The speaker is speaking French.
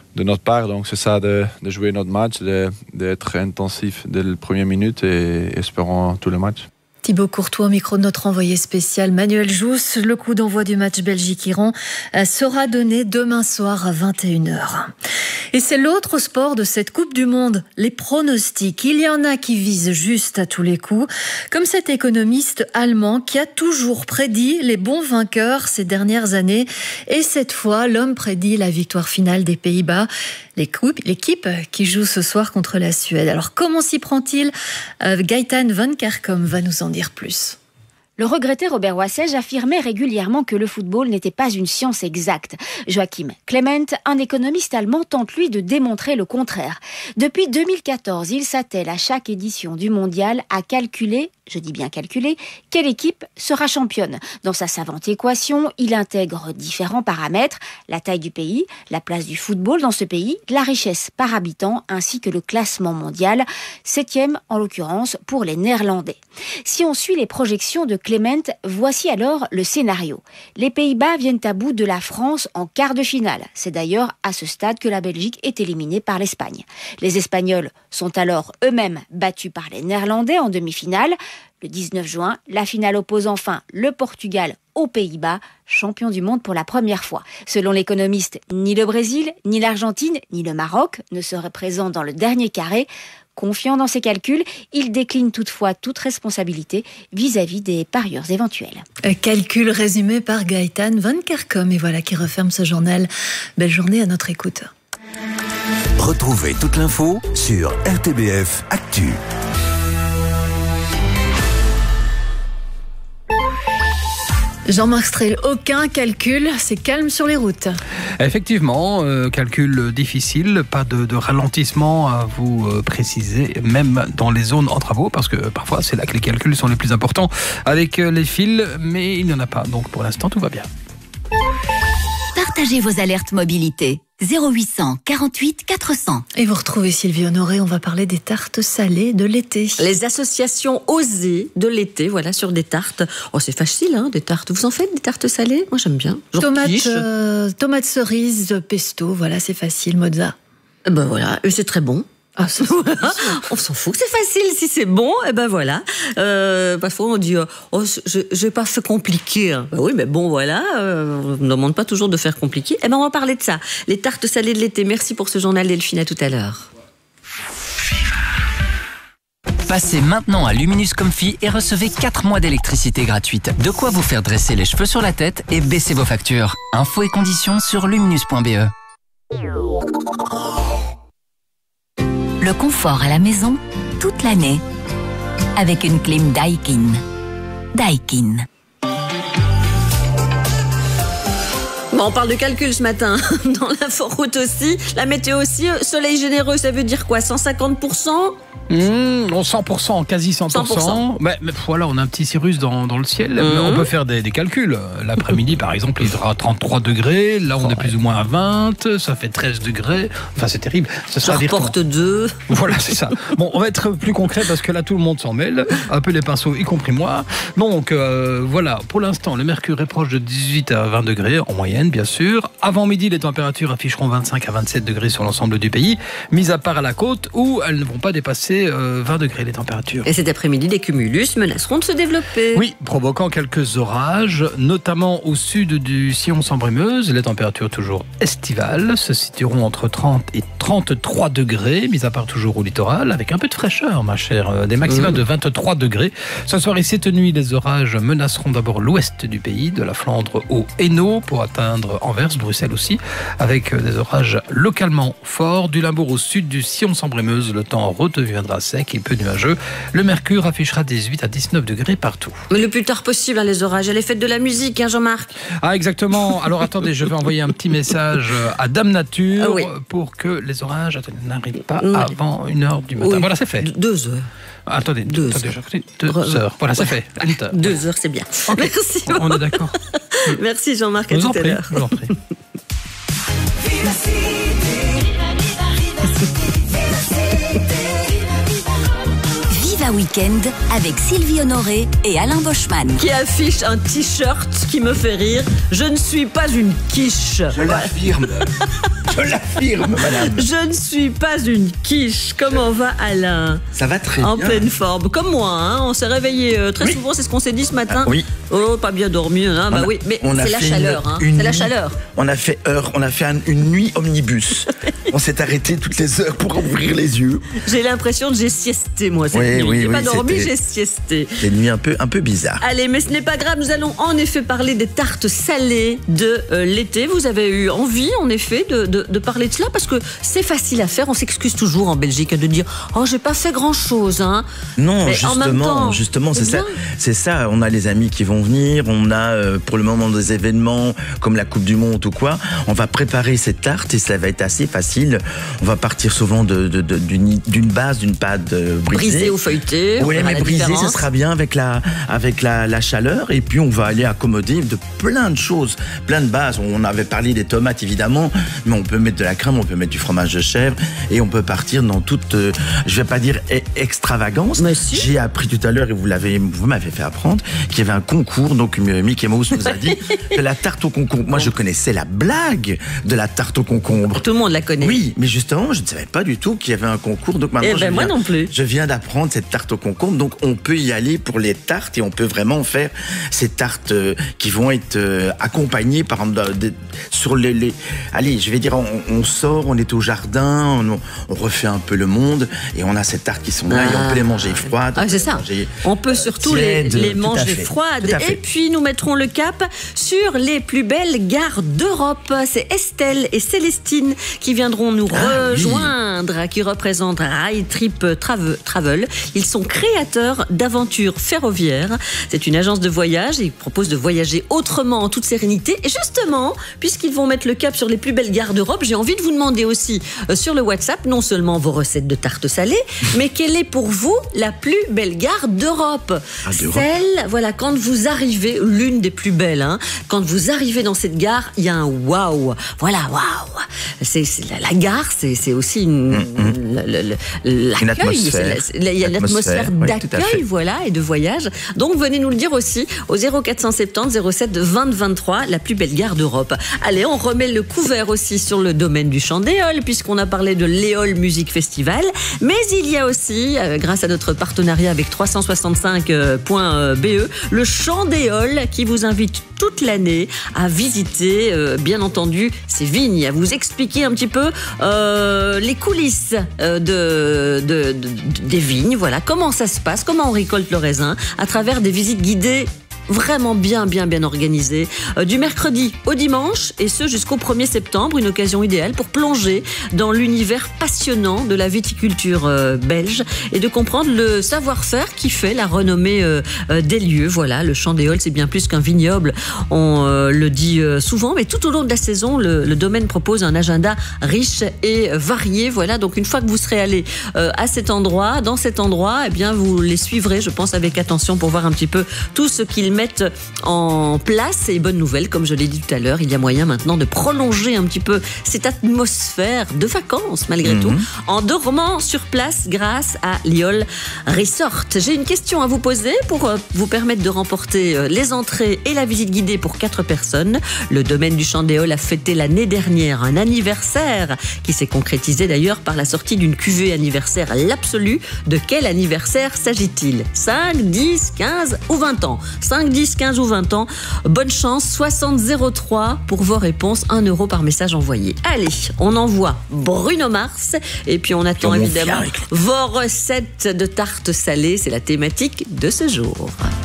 de notre part. Donc c'est ça, de jouer notre match, d'être intensif dès la première minute et espérons tout le match. Thibaut Courtois, au micro de notre envoyé spécial Manuel Jousse. Le coup d'envoi du match Belgique-Iran sera donné demain soir à 21h. Et c'est l'autre sport de cette Coupe du Monde, les pronostics. Il y en a qui visent juste à tous les coups, comme cet économiste allemand qui a toujours prédit les bons vainqueurs ces dernières années. Et cette fois, l'homme prédit la victoire finale des Pays-Bas. L'équipe qui joue ce soir contre la Suède. Alors comment s'y prend-il ? Gaëtan Van Kerkom va nous en dire plus. Le regretté Robert Wassège affirmait régulièrement que le football n'était pas une science exacte. Joachim Clement, un économiste allemand, tente lui de démontrer le contraire. Depuis 2014, il s'attelle à chaque édition du mondial à calculer, je dis bien calculer, quelle équipe sera championne. Dans sa savante équation, il intègre différents paramètres, la taille du pays, la place du football dans ce pays, la richesse par habitant ainsi que le classement mondial, 7e en l'occurrence pour les Néerlandais. Si on suit les projections de Clement, voici alors le scénario. Les Pays-Bas viennent à bout de la France en quart de finale. C'est d'ailleurs à ce stade que la Belgique est éliminée par l'Espagne. Les Espagnols sont alors eux-mêmes battus par les Néerlandais en demi-finale. Le 19 juin, la finale oppose enfin le Portugal aux Pays-Bas, champion du monde pour la première fois. Selon l'économiste, ni le Brésil, ni l'Argentine, ni le Maroc ne seraient présents dans le dernier carré. Confiant dans ses calculs, il décline toutefois toute responsabilité vis-à-vis des parieurs éventuels. Calcul résumé par Gaëtan Van Kerkom. Et voilà qui referme ce journal. Belle journée à notre écoute. Retrouvez toute l'info sur RTBF Actu. Jean-Marc Strel, aucun calcul, c'est calme sur les routes. Effectivement, calcul difficile, pas de ralentissement à vous préciser, même dans les zones en travaux, parce que parfois c'est là que les calculs sont les plus importants avec les fils, mais il n'y en a pas, donc pour l'instant tout va bien. Partagez vos alertes mobilité. 0800 48 400. Et vous retrouvez Sylvie Honoré, on va parler des tartes salées de l'été. Les associations osées de l'été, voilà, sur des tartes. Oh, c'est facile, hein, des tartes. Vous en faites des tartes salées ? Moi, j'aime bien. Tomates cerises, pesto, voilà, c'est facile, mozza. Ben voilà, et c'est très bon. Ah, ça, voilà. On s'en fout, c'est facile, si c'est bon, et ben voilà. Parfois on dit j'ai pas fait compliqué. Ben oui, mais bon voilà, on ne demande pas toujours de faire compliqué. Et ben on va parler de ça, les tartes salées de l'été. Merci pour ce journal, Delphine, à tout à l'heure. Passez maintenant à Luminus Comfy et recevez 4 mois d'électricité gratuite. De quoi vous faire dresser les cheveux sur la tête et baisser vos factures. Infos et conditions sur luminus.be. Le confort à la maison, toute l'année, avec une clim Daikin. Daikin. Bon, on parle de calcul ce matin, dans l'inforoute aussi. La météo aussi, soleil généreux, ça veut dire quoi ? 150% ? 100%, quasi 100%. Mais voilà, on a un petit cirrus dans le ciel. On peut faire des calculs. L'après-midi, par exemple, il fera 33 degrés. Là, on est plus ou moins à 20. Ça fait 13 degrés. Enfin, c'est terrible. Ça rapporte 2. Voilà, c'est ça. Bon, on va être plus concret parce que là, tout le monde s'en mêle. Un peu les pinceaux, y compris moi. Donc, voilà. Pour l'instant, le mercure est proche de 18 à 20 degrés, en moyenne, bien sûr. Avant midi, les températures afficheront 25 à 27 degrés sur l'ensemble du pays, mis à part à la côte où elles ne vont pas dépasser 20 degrés les températures. Et cet après-midi, les cumulus menaceront de se développer. Oui, provoquant quelques orages, notamment au sud du sillon sans Brumeuse. Les températures toujours estivales se situeront entre 30 et 33 degrés, mis à part toujours au littoral, avec un peu de fraîcheur, ma chère. Des maxima de 23 degrés. Ce soir et cette nuit, les orages menaceront d'abord l'ouest du pays, de la Flandre au Hainaut, pour atteindre Anvers, Bruxelles aussi, avec des orages localement forts. Du Limbourg au sud du sillon sans Brumeuse, le temps redeviendra sec et peu nuageux. Le mercure affichera 18 à 19 degrés partout. Mais le plus tard possible, hein, les orages. Elle est faite de la musique, hein, Jean-Marc. Ah, exactement. Alors attendez, je vais envoyer un petit message à Dame Nature pour que les orages n'arrivent pas avant 1h du matin. Oui. Voilà, c'est fait. 2 heures. Attendez, 2 heures. Voilà, c'est fait. 2 heures, c'est bien. Okay. Merci. On est d'accord. Merci Jean-Marc, à tout à l'heure. Je vous en prie. Viva Weekend avec Sylvie Honoré et Alain Boschman. Qui affiche un t-shirt qui me fait rire. Je ne suis pas une quiche. Je l'affirme. Je l'affirme, madame. Je ne suis pas une quiche. Comment va Alain? Ça va très En bien. pleine forme. Comme moi, hein. On s'est réveillé très souvent, c'est ce qu'on s'est dit ce matin. Oui. Oh, pas bien dormi, hein. Bah oui, mais c'est la chaleur, hein. C'est la chaleur. On a fait une nuit omnibus. On s'est arrêté toutes les heures pour ouvrir les yeux. J'ai l'impression que j'ai siesté, moi, cette nuit. J'ai pas dormi, j'ai siesté. C'est une nuit un peu bizarre. Allez, mais ce n'est pas grave, nous allons en effet parler des tartes salées de l'été. Vous avez eu envie, en effet, de parler de cela parce que c'est facile à faire. On s'excuse toujours en Belgique de dire « Oh, j'ai pas fait grand-chose, hein ». Non, mais justement, c'est ça. On a les amis qui vont venir, on a pour le moment des événements comme la Coupe du Monde ou quoi. On va préparer ces tartes et ça va être assez facile. On va partir souvent d'une base, d'une pâte brisée ou feuilletée. Oui, mais brisée, ça sera bien avec la chaleur. Et puis on va aller accommoder de plein de choses, plein de bases. On avait parlé des tomates évidemment, mais on peut mettre de la crème, on peut mettre du fromage de chèvre et on peut partir dans toute, je vais pas dire extravagance. Mais si. J'ai appris tout à l'heure et vous m'avez fait apprendre qu'il y avait un concours. Donc Mickey Mouse nous a dit que la tarte au concombre. Moi, je connaissais la blague de la tarte au concombre. Tout le monde la connaît. Oui, mais justement, je ne savais pas du tout qu'il y avait un concours. Donc maintenant, moi non plus. Je viens d'apprendre cette tarte au concombre. Donc on peut y aller pour les tartes et on peut vraiment faire ces tartes qui vont être accompagnées par sur les. Allez, je vais dire, on sort, on est au jardin, on refait un peu le monde et on a ces tartes qui sont là et on peut les manger froides. Ah, c'est ça. On peut surtout les manger froides. Et puis nous mettrons le cap sur les plus belles gares d'Europe. C'est Estelle et Célestine qui viendront nous rejoindre, qui représentent Rail Trip Travel. Ils sont créateurs d'aventures ferroviaires. C'est une agence de voyage et ils proposent de voyager autrement en toute sérénité. Et justement, puisqu'ils vont mettre le cap sur les plus belles gares d'Europe, j'ai envie de vous demander aussi sur le WhatsApp, non seulement vos recettes de tartes salées, mais quelle est pour vous la plus belle gare d'Europe? Celle, voilà, quand vous arrivez, l'une des plus belles, hein, quand vous arrivez dans cette gare, il y a un waouh. Voilà, waouh. C'est la gare, c'est aussi une atmosphère. Il y a une atmosphère d'accueil, voilà, et de voyage. Donc venez nous le dire aussi au 0470 07 20 23, la plus belle gare d'Europe. Allez, on remet le couvert aussi sur le domaine du chant d'Éole, puisqu'on a parlé de l'Éole Music Festival. Mais il y a aussi, grâce à notre partenariat avec 365.be, le chant d'Éole qui vous invite toute l'année à visiter, bien entendu, ces vignes, à vous expliquer un petit peu les coulisses des vignes, voilà, comment ça se passe, comment on récolte le raisin, à travers des visites guidées vraiment bien organisé, du mercredi au dimanche, et ce jusqu'au 1er septembre, une occasion idéale pour plonger dans l'univers passionnant de la viticulture belge et de comprendre le savoir-faire qui fait la renommée des lieux. Voilà, le chant d'Éole, c'est bien plus qu'un vignoble, on le dit souvent, mais tout au long de la saison, le domaine propose un agenda riche et varié. Voilà, donc une fois que vous serez allé à cet endroit, dans cet endroit, eh bien vous les suivrez, je pense, avec attention pour voir un petit peu tout ce qu'ils mettent en place. Et bonne nouvelle, comme je l'ai dit tout à l'heure, il y a moyen maintenant de prolonger un petit peu cette atmosphère de vacances malgré tout en dormant sur place grâce à l'Éole Resort. J'ai une question à vous poser pour vous permettre de remporter les entrées et la visite guidée pour 4 personnes. Le domaine du chant d'Éole a fêté l'année dernière un anniversaire qui s'est concrétisé d'ailleurs par la sortie d'une cuvée anniversaire l'absolu. De quel anniversaire s'agit-il? 5, 10, 15 ou 20 ans? 5, 10, 15 ou 20 ans. Bonne chance, 60 03 pour vos réponses, 1 € par message envoyé. Allez, on envoie Bruno Mars et puis on attend évidemment vos recettes de tartes salées. C'est la thématique de ce jour.